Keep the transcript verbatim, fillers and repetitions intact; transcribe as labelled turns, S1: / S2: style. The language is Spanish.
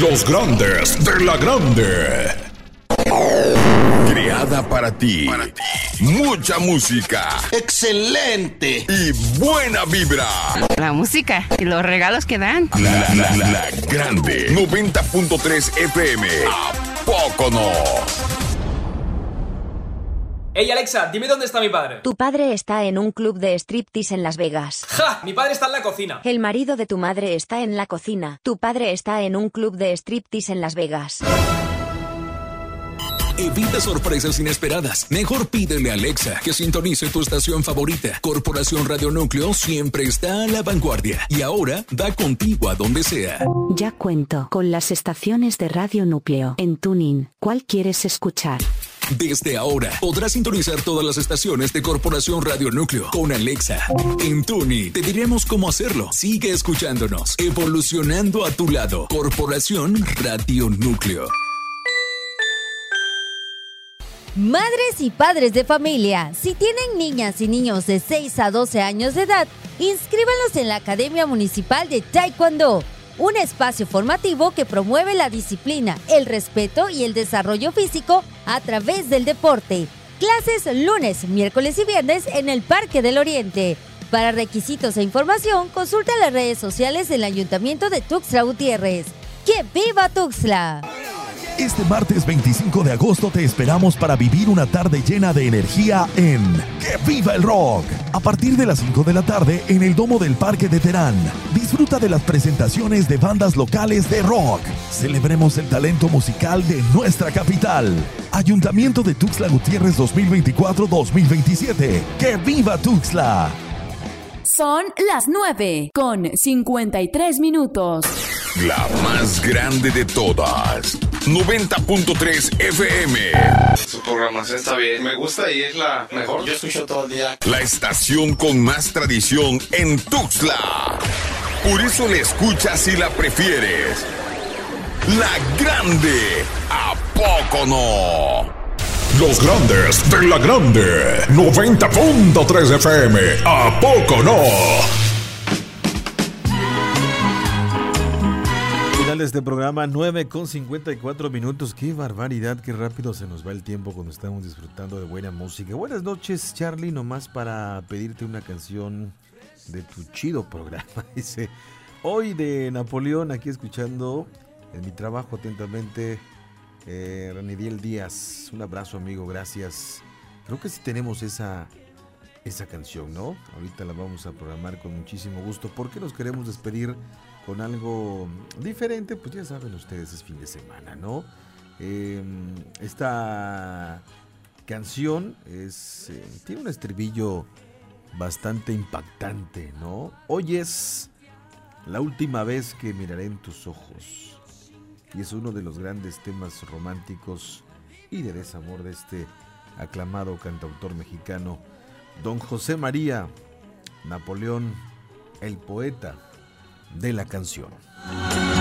S1: Los grandes de la grande. Creada para ti. Para ti. Mucha música.
S2: ¡Excelente!
S1: Y buena vibra.
S3: La música y los regalos que dan.
S1: La, la, la, la grande. noventa punto tres F M. ¿A poco no?
S4: Ey, Alexa, dime dónde está mi padre.
S5: Tu padre está en un club de striptease en Las Vegas.
S4: ¡Ja! Mi padre está en la cocina.
S5: El marido de tu madre está en la cocina. Tu padre está en un club de striptease en Las Vegas.
S6: Evita sorpresas inesperadas. Mejor pídele a Alexa que sintonice tu estación favorita. Corporación Radio Núcleo siempre está a la vanguardia y ahora va contigo a donde sea.
S7: Ya cuento con las estaciones de Radio Núcleo en TuneIn. ¿Cuál quieres escuchar?
S6: Desde ahora podrás sintonizar todas las estaciones de Corporación Radio Núcleo con Alexa. En TuneIn te diremos cómo hacerlo. Sigue escuchándonos, evolucionando a tu lado. Corporación Radio Núcleo.
S8: Madres y padres de familia, si tienen niñas y niños de seis a doce años de edad, inscríbanlos en la Academia Municipal de Taekwondo, un espacio formativo que promueve la disciplina, el respeto y el desarrollo físico a través del deporte. Clases lunes, miércoles y viernes en el Parque del Oriente. Para requisitos e información, consulta las redes sociales del Ayuntamiento de Tuxtla Gutiérrez. ¡Que viva Tuxtla!
S9: Este martes veinticinco de agosto te esperamos para vivir una tarde llena de energía en ¡Que viva el rock! A partir de las cinco de la tarde en el Domo del Parque de Terán. Disfruta de las presentaciones de bandas locales de rock. Celebremos el talento musical de nuestra capital. Ayuntamiento de Tuxtla Gutiérrez dos mil veinticuatro dos mil veintisiete. ¡Que viva Tuxtla!
S10: Son las nueve con cincuenta y tres minutos.
S1: La más grande de todas. noventa punto tres F M.
S11: Su programación está bien. Me gusta y es la mejor. Yo escucho todo el día.
S1: La estación con más tradición en Tuxtla. Por eso la escuchas y la prefieres. La grande. ¿A poco no? Los grandes de la grande. noventa punto tres F M. ¿A poco no?
S12: De este programa, nueve con cincuenta y cuatro minutos. Qué barbaridad, qué rápido se nos va el tiempo cuando estamos disfrutando de buena música. Buenas noches, Charlie, nomás para pedirte una canción de tu chido programa. Dice, hoy de Napoleón, aquí escuchando en mi trabajo atentamente, eh, Renidiel Díaz. Un abrazo, amigo, gracias. Creo que sí tenemos esa, esa canción, ¿no? Ahorita la vamos a programar con muchísimo gusto porque nos queremos despedir con algo diferente, pues ya saben ustedes, es fin de semana, ¿no? Eh, esta canción es, eh, tiene un estribillo bastante impactante, ¿no? Hoy es la última vez que miraré en tus ojos. Y es uno de los grandes temas románticos y de desamor de este aclamado cantautor mexicano, don José María Napoleón, el poeta de la canción.